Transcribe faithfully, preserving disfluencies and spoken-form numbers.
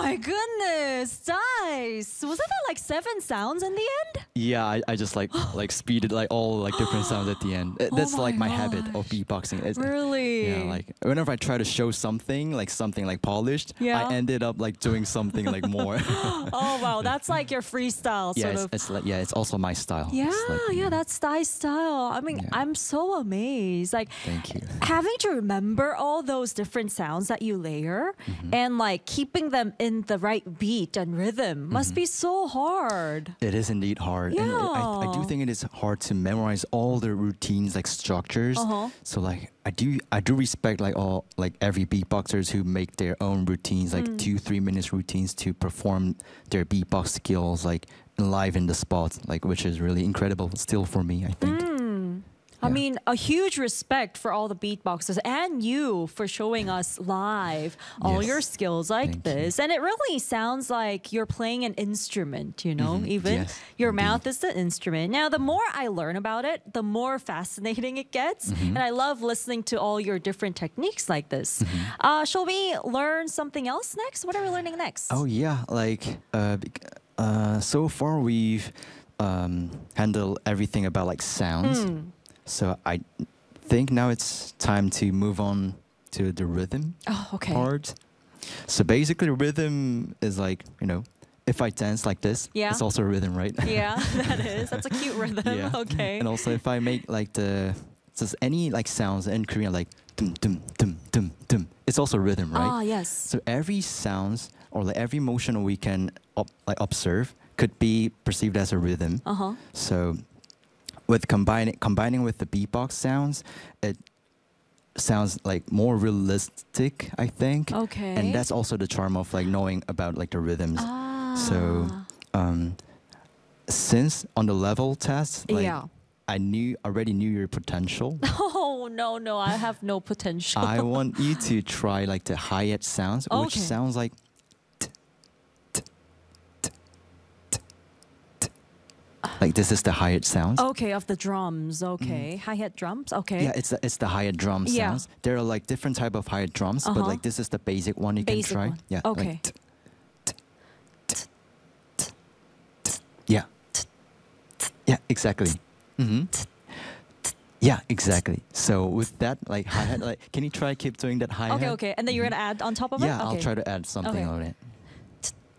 my goodness, nice. Wasn't that like seven sounds in the end? Yeah, I, I just like like speeded like all like different sounds at the end. Uh, Oh That's my like my habit of gosh. beatboxing. It's- Really? Yeah, like whenever I try to show something like something like polished, Yeah. I ended up like doing something like more. Oh wow, that's like your freestyle yeah, sort it's, of. it's like yeah, it's also my style. Yeah, It's like, yeah, mm, that's Thai style. I mean, Yeah. I'm so amazed. Like Thank you. having to remember all those different sounds that you layer Mm-hmm. and like keeping them in the right beat and rhythm must Mm-hmm. be so hard. It is indeed hard, and it, I, I do Yeah. think it is hard to memorize all the routines, like structures. Uh-huh. So like I do, I do respect like all like every beatboxers who make their own routines, like Mm. two, three minutes routines to perform their beatbox skills, like live in the spot, like which is really incredible still for me. I think. I Yeah. mean, a huge respect for all the beatboxers and you for showing us live all Yes. your skills like Thank you. this. And it really sounds like you're playing an instrument, you know, Mhm. even Yes, your indeed. mouth is the instrument. Now, the more I learn about it, the more fascinating it gets. Mm-hmm. And I love listening to all your different techniques like this. Mm-hmm. Uh, shall we learn something else next? What are we learning next? Oh yeah, like uh, bec- uh, so far we've um, handled everything about like sounds. Hmm. So I think now it's time to move on to the rhythm Oh, okay. part. So basically, rhythm is like, you know, if I dance like this, Yeah. it's also a rhythm, right? Yeah, that is. That's a cute rhythm. Yeah. Okay. And also, if I make like the just any like sounds in Korean, like dum dum dum dum dum, it's also rhythm, right? Ah, yes. So every sounds or like every motion we can op- like observe could be perceived as a rhythm. Uh huh. So with combining combining with the beatbox sounds, it sounds like more realistic, I think. Okay. And that's also the charm of like knowing about like the rhythms. Ah. So um, since on the level test, like yeah. I knew already knew your potential. Oh no, no, I have no potential. I want you to try like the hi-hat sounds, which Okay. sounds like like this is the hi-hat sounds. Okay, of the drums. Okay, hi-hat drums. Okay. Mm. Yeah, it's the, it's the hi-hat drum Yeah. sounds. There are like different type of hi-hat drums, but Uh-huh. like this is the basic one you Basic can try. one. Yeah. Okay. Like, t- t- t- t- t- yeah. Yeah, exactly. hmm Yeah, exactly. So with that, like hi-hat, like can you try keep doing that hi-hat? Okay, okay, and then you're gonna add on top of it. Yeah, I'll Okay. try to add something Okay. on it.